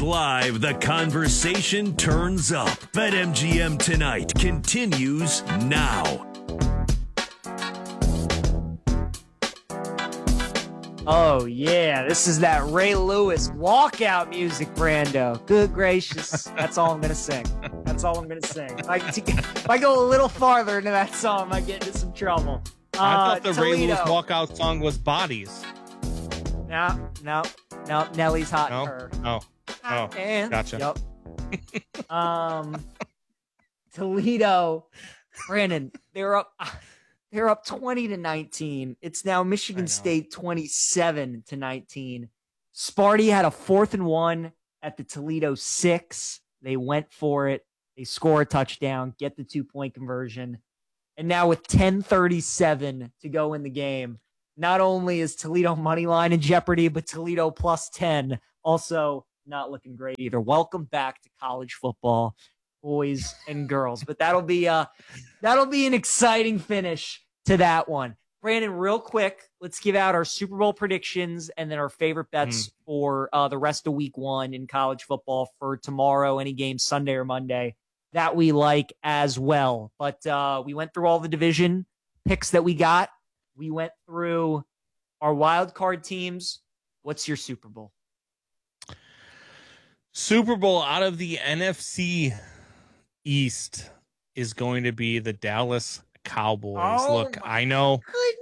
Goes live, the conversation turns up. BetMGM Tonight continues now. Oh, yeah. This is that Ray Lewis walkout music, Brando. Good gracious. That's all I'm going to sing. That's all I'm going to sing. If I go a little farther into that song, I might get into some trouble. I thought the Toledo. Ray Lewis walkout song was Bodies. No. Nelly's hot No? in her. Oh, And, gotcha. Yep. Toledo, Brandon, they're up 20-19. It's now Michigan State 27-19. Sparty had a 4th and 1 at the Toledo 6. They went for it. They score a touchdown, get the 2-point conversion. And now with 10:37 to go in the game, not only is Toledo money line in jeopardy, but Toledo plus 10 also not looking great either. Welcome back to college football, boys and girls. But that'll be an exciting finish to that one. Brandon, real quick, let's give out our Super Bowl predictions and then our favorite bets for the rest of week 1 in college football for tomorrow, any game Sunday or Monday that we like as well. But we went through all the division picks that we got. We went through our wild card teams. What's your Super Bowl? Super Bowl out of the NFC East is going to be the Dallas Cowboys. Oh, look, I know.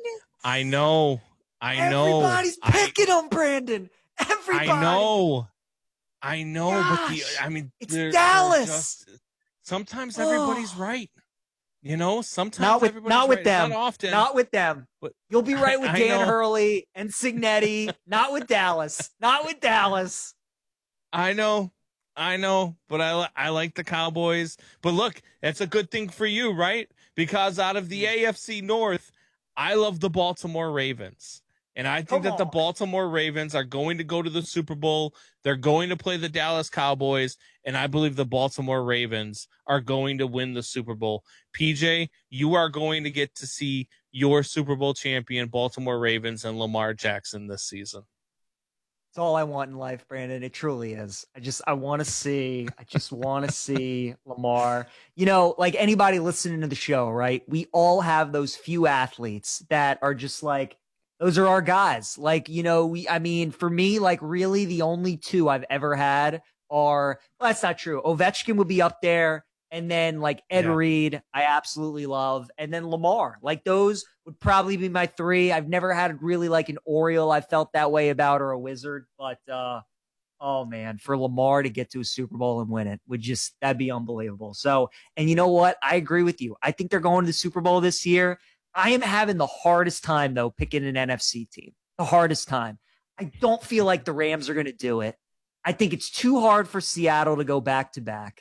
Everybody's picking them, Brandon. Everybody. I know. Gosh, but it's Dallas. Sometimes everybody's right. You know, sometimes not with right. them. Not often. Not with them. But you'll be right with I Dan know. Hurley and Signetti. Not with Dallas. Not with Dallas. I know, but I like the Cowboys. But look, it's a good thing for you, right? Because out of the AFC North, I love the Baltimore Ravens. And I think that the Baltimore Ravens are going to go to the Super Bowl. They're going to play the Dallas Cowboys. And I believe the Baltimore Ravens are going to win the Super Bowl. PJ, you are going to get to see your Super Bowl champion, Baltimore Ravens, and Lamar Jackson this season. It's all I want in life, Brandon. It truly is. I just want to see Lamar. You know, like anybody listening to the show, right? We all have those few athletes that are just like, those are our guys. Like, you know, for me, like really the only two I've ever had are, well, that's not true. Ovechkin would be up there. And then like Ed Reed, I absolutely love. And then Lamar, like those would probably be my 3. I've never had really like an Oriole I felt that way about or a Wizard. But, oh man, for Lamar to get to a Super Bowl and win it that'd be unbelievable. So, and you know what? I agree with you. I think they're going to the Super Bowl this year. I am having the hardest time, though, picking an NFC team. The hardest time. I don't feel like the Rams are going to do it. I think it's too hard for Seattle to go back-to-back.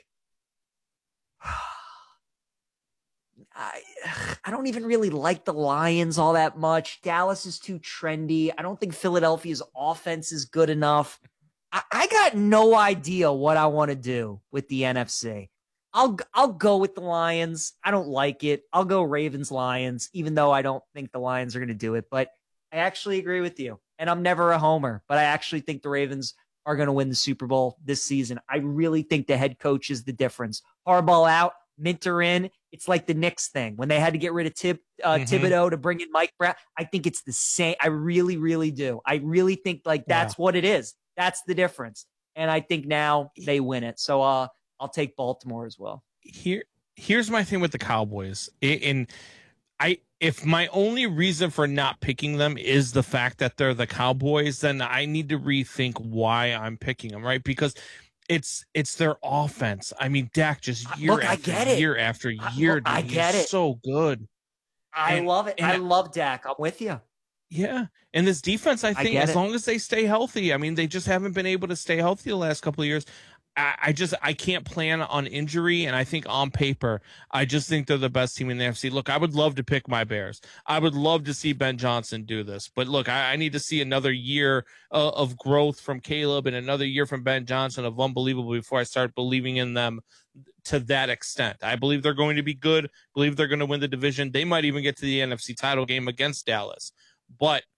I don't even really like the Lions all that much. Dallas is too trendy. I don't think Philadelphia's offense is good enough. I got no idea what I want to do with the NFC. I'll go with the Lions. I don't like it. I'll go Ravens Lions, even though I don't think the Lions are going to do it. But I actually agree with you. And I'm never a homer, but I actually think the Ravens are going to win the Super Bowl this season. I really think the head coach is the difference. Harbaugh out, Minter in. It's like the Knicks thing when they had to get rid of Thibodeau to bring in Mike Brown. I think it's the same. I really, really do. I really think like that's what it is. That's the difference. And I think now they win it. So I'll take Baltimore as well. Here's my thing with the Cowboys. If my only reason for not picking them is the fact that they're the Cowboys, then I need to rethink why I'm picking them, right? Because it's their offense. I mean, Dak just year after year, I get it. So good. I love it. I love Dak. I'm with you. Yeah. And this defense, I think, as long as they stay healthy, I mean, they just haven't been able to stay healthy the last couple of years. I can't plan on injury, and I think on paper, I just think they're the best team in the NFC. Look, I would love to pick my Bears. I would love to see Ben Johnson do this. But look, I need to see another year of growth from Caleb and another year from Ben Johnson of unbelievable before I start believing in them to that extent. I believe they're going to be good, believe they're going to win the division. They might even get to the NFC title game against Dallas. But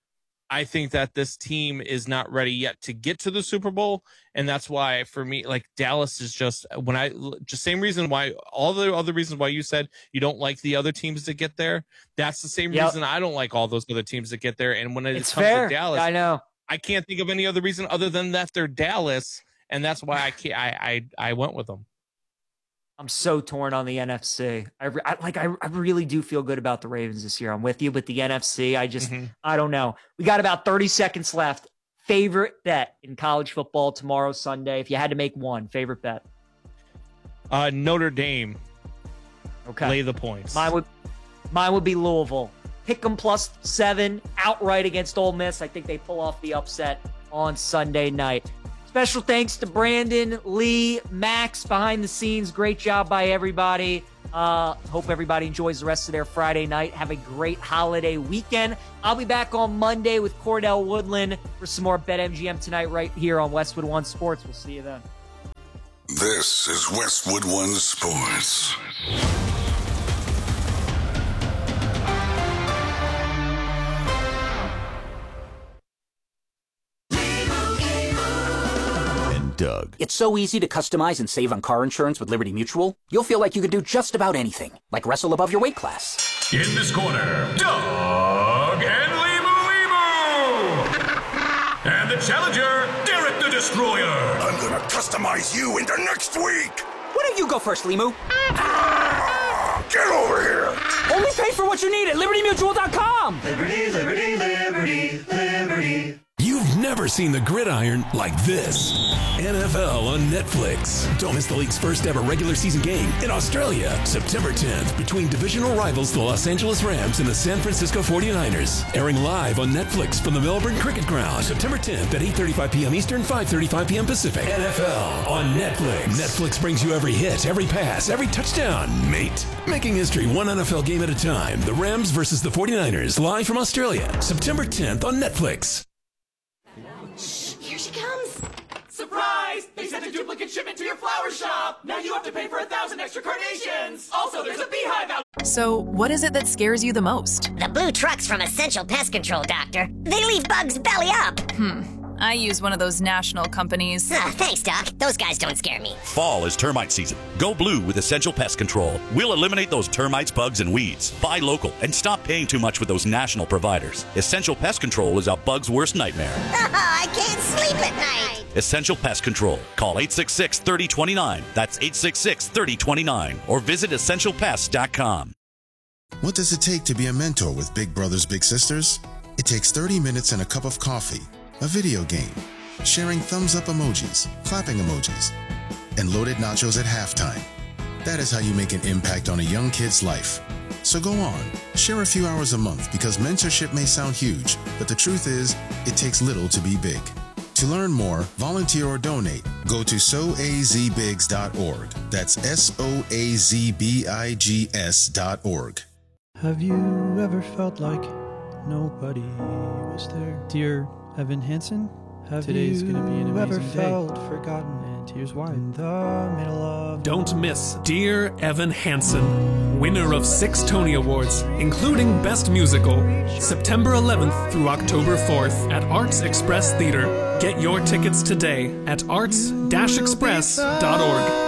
I think that this team is not ready yet to get to the Super Bowl. And that's why, for me, like Dallas is just same reason why all the other reasons why you said you don't like the other teams that get there. That's the same reason I don't like all those other teams that get there. And when it comes to Dallas, I know I can't think of any other reason other than that they're Dallas. And that's why I went with them. I'm so torn on the NFC. I really do feel good about the Ravens this year. I'm with you, but the NFC, I don't know. We got about 30 seconds left. Favorite bet in college football tomorrow, Sunday. If you had to make one, favorite bet. Notre Dame. Okay. Lay the points. Mine would be Louisville. Pick them +7 outright against Ole Miss. I think they pull off the upset on Sunday night. Special thanks to Brandon, Lee, Max behind the scenes. Great job by everybody. Hope everybody enjoys the rest of their Friday night. Have a great holiday weekend. I'll be back on Monday with Cordell Woodland for some more BetMGM tonight right here on Westwood One Sports. We'll see you then. This is Westwood One Sports. Doug. It's so easy to customize and save on car insurance with Liberty Mutual. You'll feel like you can do just about anything, like wrestle above your weight class. In this corner, Doug and Limu. And the challenger, Derek the Destroyer. I'm gonna customize you into next week. Why don't you go first, Limu? Get over here. Only pay for what you need at LibertyMutual.com. Liberty, liberty, liberty, liberty. You've never seen the gridiron like this. NFL on Netflix. Don't miss the league's first ever regular season game in Australia, September 10th, between divisional rivals the Los Angeles Rams and the San Francisco 49ers. Airing live on Netflix from the Melbourne Cricket Ground, September 10th at 8:35 p.m. Eastern, 5:35 p.m. Pacific. NFL on Netflix. Netflix brings you every hit, every pass, every touchdown, mate. Making history one NFL game at a time. The Rams versus the 49ers, live from Australia, September 10th on Netflix. Here she comes. Surprise! They sent a duplicate shipment to your flower shop. Now you have to pay for 1,000 extra carnations. Also, there's a beehive out. So, what is it that scares you the most? The blue trucks from Essential Pest Control, Doctor. They leave bugs belly up. I use one of those national companies. Thanks, Doc. Those guys don't scare me. Fall is termite season. Go blue with Essential Pest Control. We'll eliminate those termites, bugs, and weeds. Buy local and stop paying too much with those national providers. Essential Pest Control is a bug's worst nightmare. I can't sleep at night. Essential Pest Control. Call 866-3029. That's 866-3029. Or visit EssentialPest.com. What does it take to be a mentor with Big Brothers Big Sisters? It takes 30 minutes and a cup of coffee, a video game, sharing thumbs-up emojis, clapping emojis, and loaded nachos at halftime. That is how you make an impact on a young kid's life. So go on, share a few hours a month because mentorship may sound huge, but the truth is, it takes little to be big. To learn more, volunteer or donate, go to soazbigs.org. That's SOAZBIGS.org. Have you ever felt like nobody was there? Dear Evan Hansen, today's gonna be an amazing day. Felt forgotten, and here's why. In the middle of Don't miss Dear Evan Hansen, winner of 6 Tony Awards, including Best Musical, September 11th through October 4th at Arts Express Theater. Get your tickets today at arts-express.org.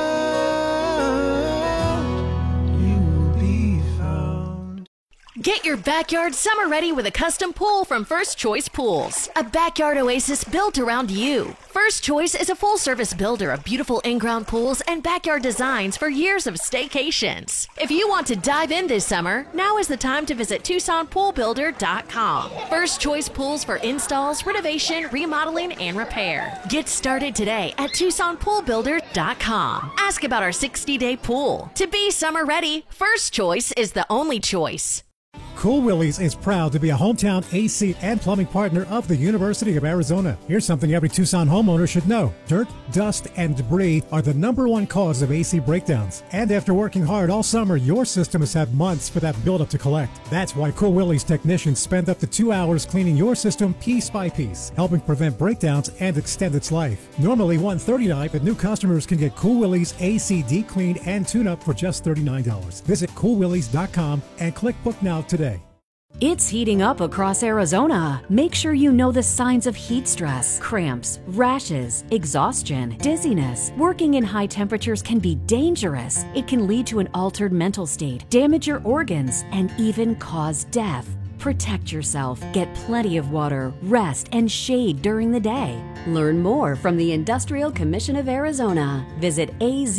Get your backyard summer ready with a custom pool from First Choice Pools. A backyard oasis built around you. First Choice is a full-service builder of beautiful in-ground pools and backyard designs for years of staycations. If you want to dive in this summer, now is the time to visit TucsonPoolBuilder.com. First Choice Pools for installs, renovation, remodeling, and repair. Get started today at TucsonPoolBuilder.com. Ask about our 60-day pool. To be summer ready, First Choice is the only choice. Cool Willie's is proud to be a hometown AC and plumbing partner of the University of Arizona. Here's something every Tucson homeowner should know. Dirt, dust, and debris are the #1 cause of AC breakdowns. And after working hard all summer, your system has had months for that buildup to collect. That's why Cool Willie's technicians spend up to 2 hours cleaning your system piece by piece, helping prevent breakdowns and extend its life. Normally $139, but new customers can get Cool Willie's AC deep clean and tune-up for just $39. Visit CoolWillies.com and click Book Now today. It's heating up across Arizona. Make sure you know the signs of heat stress, cramps, rashes, exhaustion, dizziness. Working in high temperatures can be dangerous. It can lead to an altered mental state, damage your organs, and even cause death. Protect yourself, get plenty of water, rest, and shade during the day. Learn more from the Industrial Commission of Arizona. Visit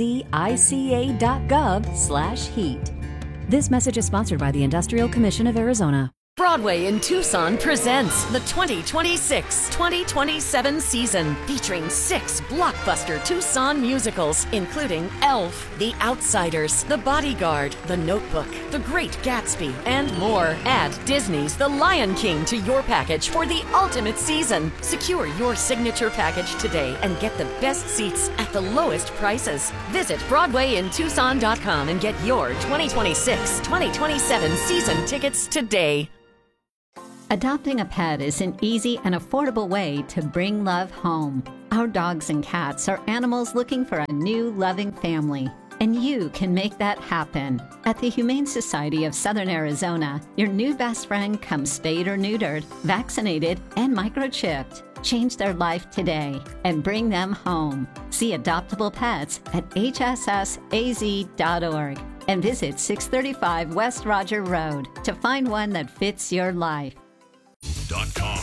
azica.gov/heat. This message is sponsored by the Industrial Commission of Arizona. Broadway in Tucson presents the 2026-2027 season, featuring 6 blockbuster Tucson musicals, including Elf, The Outsiders, The Bodyguard, The Notebook, The Great Gatsby, and more. Add Disney's The Lion King to your package for the ultimate season. Secure your signature package today and get the best seats at the lowest prices. Visit BroadwayInTucson.com and get your 2026-2027 season tickets today. Adopting a pet is an easy and affordable way to bring love home. Our dogs and cats are animals looking for a new, loving family, and you can make that happen. At the Humane Society of Southern Arizona, your new best friend comes spayed or neutered, vaccinated, and microchipped. Change their life today and bring them home. See adoptable pets at hssaz.org and visit 635 West Roger Road to find one that fits your life. .com.